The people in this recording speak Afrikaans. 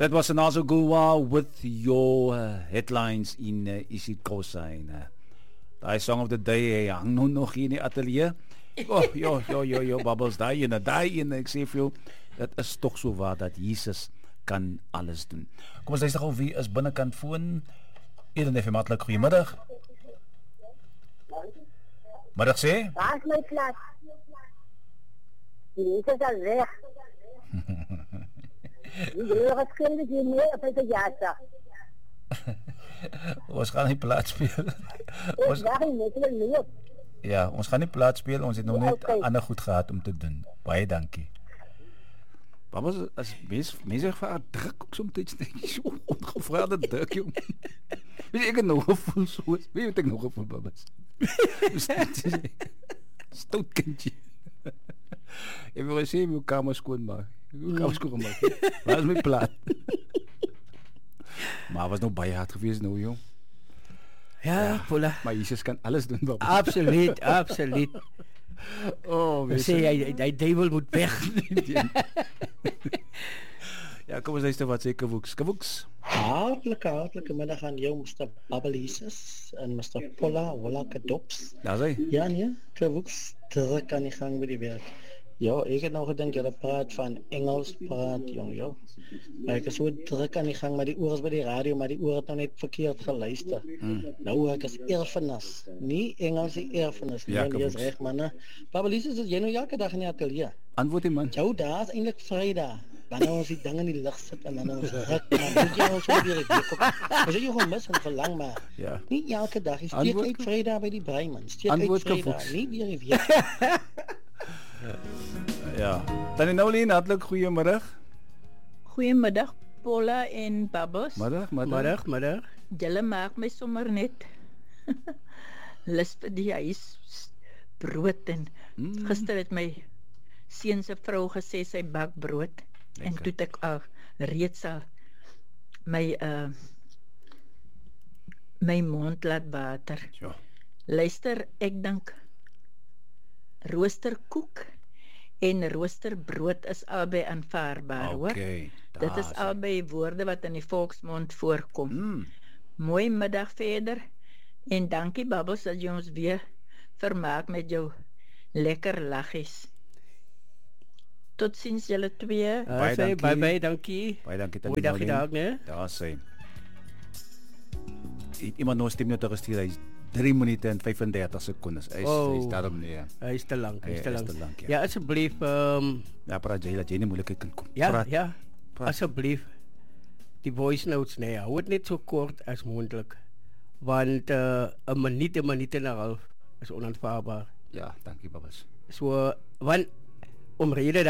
That was Nazo Gua with your headlines in isiXhosa en daai song of the day hang nou nog hier in die ateljee. Oh, yo, Bubbles, daai en ek sê vir jou, dit is tog so waar dat Jesus kan alles doen. Kom ons luister gou wie is binnekant foon. Eden FM hartlik goeiemiddag. Middag sê? Waar is my plaas? Jesus is al weg. Die hele skuld die nie op die jasa. Ons gaan nie plaas speel. Ons gaan nie. Ja, ons gaan nie plaas speel. Ons het nog net ander goed gehad om te doen. Baie dankie. Babas, as mense vir haar druk ook soms net so ongevraagde druk, jong. Weet ek het nog gevoel so. Weet ek nog gevoel, Babas. Stout kindje. Ek wil sê my kamer skoon maak. My kamer skoon maak. Waar is my plaat? Maar was nog baie hard geweest nou, jong. Ja, Paula. Maar Jesus kan alles doen, Babas. Absoluut. Oh, sê hy duivel moet weg. Ja, kom ons luister wat sê Kawoeks. Hartlike middag aan jou, Mr. Babbelises en Mr. Paula Wallakadops. Ja, sê. Ja, nee, Kawoeks, terug aan die gang met die werk. Ja, ek het nou gedink jy praat van Engels praat, jong. Maar ek is so druk aan die gang met die oor is by die radio, maar die oor het nou net verkeerd geluister. Nou ek is erfenis, nie Engels die erfenis nie. Ja, Jy is reg, man. Babbelises, is jy nou elke dag in die ateljee? Antwoord die man. Jou, daar is eintlik Vrydag. Wanneer ons die ding in die lig sit en dan ons ruk, dan moet jy ons weer die week op. Ons het jou gemis en verlang maar. Ja. Nie elke dag, jy steek uit Vrydag by die brei, man. Steek Antwoord uit Vrydag, Kawoeks. nie weer die week. Ja. Tannie Nolien, hartlik goeiemiddag. Goeiemiddag Paula en Babos. Middag. Julle maak my sommer net lus vir die huis brood en gister het my seun se vrou gesê sy bak brood. Lekker. En toe het ek reeds al my mond laat water. Ja. Luister, ek dink roosterkoek en roosterbrood is albei aanvaarbaar, hoor. Dit is albei woorde wat in die volksmond voorkom. Mooi middag verder en dankie Babbels dat jy ons weer vermaak met jou lekker laggies. Tot ziens julle twee. Bye, dankie. Baie dankie. Goeie dag ook, né? Daar sê. Iemand nou stem net gestuur, hy 3 minute en 35 secondes. Hy is daarom nie. Hy is te lank. Ja. Ja, asseblief ja, praat jy dat jy nie moeilikheid kan kom. Ja. Asseblief die voice notes hou het net so kort as moontlik. Want 'n minuut en 'n half is onaanvaarbaar. Ja, dankie Babas. So want omrede